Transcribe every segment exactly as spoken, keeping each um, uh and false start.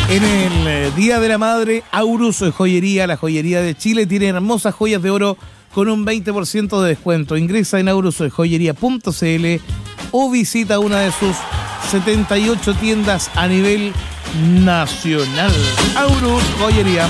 En el eh, Día de la Madre, Aurus Joyería, la joyería de Chile, tiene hermosas joyas de oro con un veinte por ciento de descuento. Ingresa en aurus joyería punto c l o visita una de sus setenta y ocho tiendas a nivel nacional. Aurus Joyería.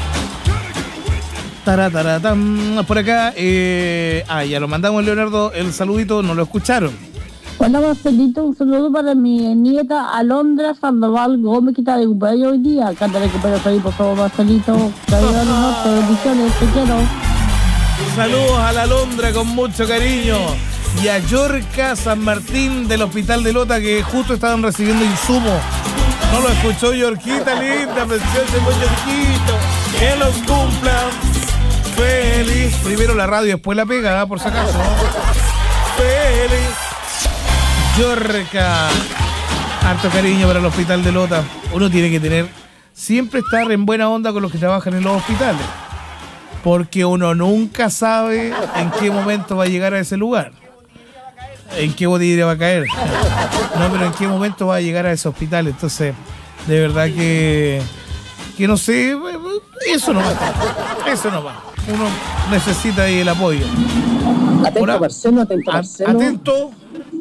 Tarataratam. Por acá, eh, ah, ya lo mandamos, Leonardo, el saludito, no lo escucharon. Hola Marcelito, un saludo para mi nieta Alondra Sandoval Gómez, que está de cumpleaños hoy día. Cántale cumpleaños feliz, por favor, Marcelito. Bendiciones, te quiero. Saludos a la Alondra con mucho cariño. Y a Yorca San Martín del Hospital de Lota, que justo estaban recibiendo insumos. No lo escuchó Yorquita linda, preciosa, muy Yorquito. Que los cumplan feliz. Primero la radio, después la pega, ¿eh? Por si acaso. Feliz. Yorca, harto cariño para el Hospital de Lota. Uno tiene que tener, siempre estar en buena onda con los que trabajan en los hospitales, porque uno nunca sabe en qué momento va a llegar a ese lugar, en qué botella va a caer, no, pero en qué momento va a llegar a ese hospital. Entonces, de verdad que, que no sé, eso no va, eso no va. Uno necesita ahí el apoyo. Atento, Hola. Marcelo, atento, Marcelo. Atento.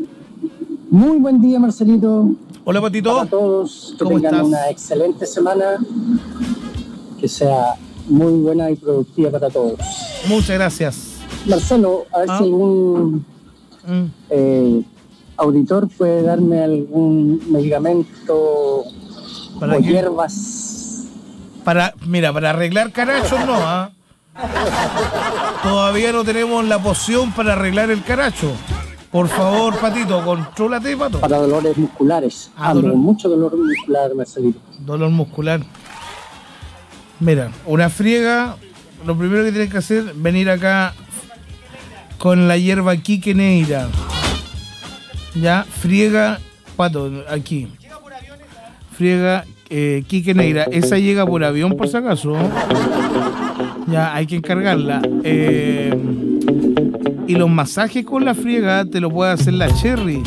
Muy buen día, Marcelito. Hola, Patito. Para todos, que ¿Cómo tengan estás? una excelente semana, que sea muy buena y productiva para todos. Muchas gracias. Marcelo, a ver ah. si algún mm. eh, auditor puede darme algún medicamento ¿Para o qué? hierbas. Para, mira, para arreglar carachos no, ¿ah? Todavía no tenemos la poción para arreglar el caracho. Por favor, Patito, contrólate, Pato. Para dolores musculares. Ah, Ando dolor. mucho dolor muscular, Marcelito. Dolor muscular. Mira, una friega, lo primero que tienes que hacer es venir acá con la hierba Quique Neira. Ya, friega, Pato, aquí. Friega eh, Quique Neira. Esa llega por avión, por si acaso. Ya, hay que encargarla. Eh... Y los masajes con la friega te lo puede hacer la Cherry.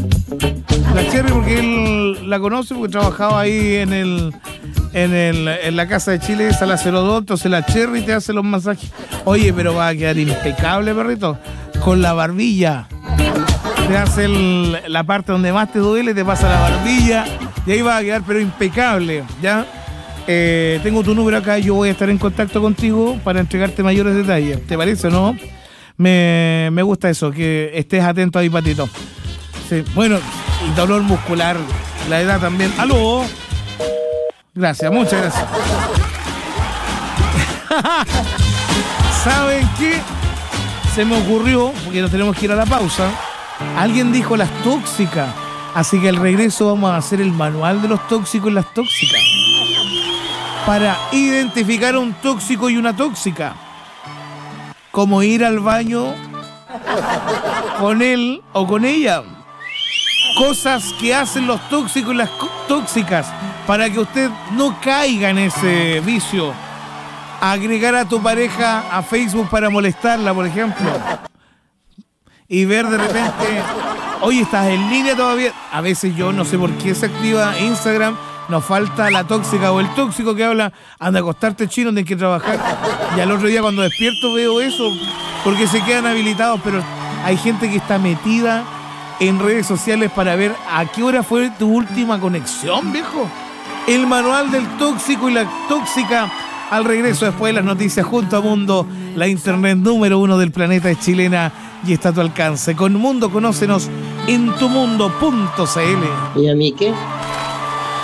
La Cherry porque él la conoce porque trabajaba ahí en el en el en la Casa de Chile, sala cero dos, entonces la Cherry te hace los masajes. Oye, pero va a quedar impecable, perrito. Con la barbilla. Te hace el, la parte donde más te duele, te pasa la barbilla y ahí va a quedar pero impecable, ¿ya? Eh, tengo tu número acá, yo voy a estar en contacto contigo para entregarte mayores detalles. ¿Te parece o no? Me, me gusta eso, que estés atento ahí, Patito. Sí. Bueno, el dolor muscular, la edad también. ¡Aló! Gracias, muchas gracias. ¿Saben qué? Se me ocurrió, porque nos tenemos que ir a la pausa. Alguien dijo las tóxicas. Así que al regreso vamos a hacer el manual de los tóxicos y las tóxicas. Para identificar a un tóxico y una tóxica. Como ir al baño con él o con ella. Cosas que hacen los tóxicos y las tóxicas para que usted no caiga en ese vicio. Agregar a tu pareja a Facebook para molestarla, por ejemplo. Y ver de repente, oye, ¿estás en línea todavía? A veces yo no sé por qué se activa Instagram. Nos falta la tóxica o el tóxico que habla, anda a acostarte chino, tienes que trabajar. Y al otro día cuando despierto veo eso, porque se quedan habilitados, pero hay gente que está metida en redes sociales para ver a qué hora fue tu última conexión, viejo. El manual del tóxico y la tóxica al regreso después de las noticias junto a Mundo, la internet número uno del planeta es chilena y está a tu alcance. Con Mundo, conócenos en tumundo punto c l. ¿Y a mí qué?